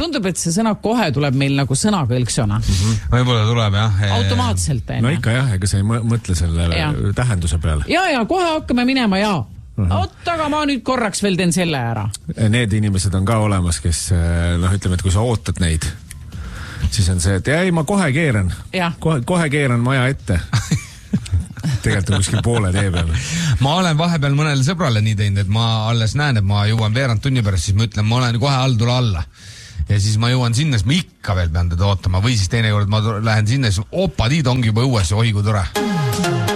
tundub, et see sõna kohe tuleb meil nagu sõnakõlksona. Võib-olla tuleb, jah. Automaatselt. No ikka jah, ega sa ei mõtle selle tähenduse peale. Ja, kohe hakkame minema, aga ma nüüd korraks veel teen selle ära. Need inimesed on ka olemas, kes, ütleme, et kui sa ootad neid, siis on see, et ei, ma kohe keeran. Kohe keeran maja ette. Tegelikult on kuskil poole tee peal. Ma olen vahepeal mõnele sõbrale nii teinud, et ma alles näen, et ma jõuan veerand tunni pärast, siis ma ütlen, ma olen kohe all, tule alla. Ja siis ma jõuan sinna, siis ma ikka veel pean teda ootama. Või siis teine kord ma lähen sinna, siis opa, tiid ongi juba õues ja ohi kui tore.